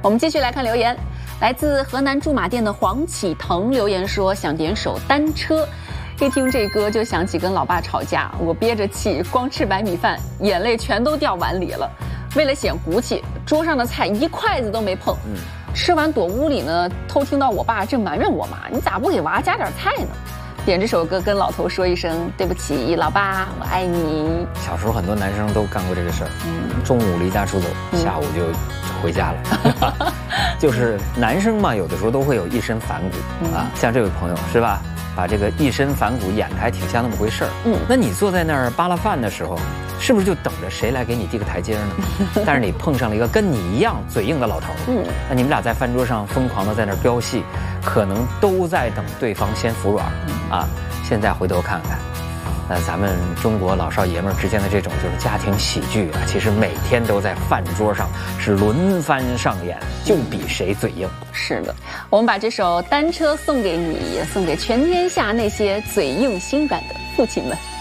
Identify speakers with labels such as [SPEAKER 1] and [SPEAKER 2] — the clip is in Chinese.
[SPEAKER 1] 我们继续来看留言，来自河南驻马店的黄启腾留言说，想点首《单车》。一听这歌就想起跟老爸吵架，我憋着气光吃白米饭，眼泪全都掉碗里了。为了显骨气，桌上的菜一筷子都没碰。吃完躲屋里呢，偷听到我爸正埋怨我妈：“你咋不给娃加点菜呢？”点这首歌跟老头说一声对不起，老爸，我爱你。
[SPEAKER 2] 小时候很多男生都干过这个事儿，中午离家出走，下午就回家了。就是男生嘛，有的时候都会有一身反骨啊，像这位朋友是吧？把这个一身反骨演得还挺像那么回事儿。那你坐在那儿扒拉饭的时候，是不是就等着谁来给你递个台阶呢？但是你碰上了一个跟你一样嘴硬的老头，那你们俩在饭桌上疯狂的在那儿飙戏，可能都在等对方先服软啊。现在回头看看，咱们中国老少爷们儿之间的这种就是家庭喜剧啊，其实每天都在饭桌上是轮番上演，就比谁嘴硬。
[SPEAKER 1] 是的，我们把这首《单车》送给你，也送给全天下那些嘴硬心软的父亲们。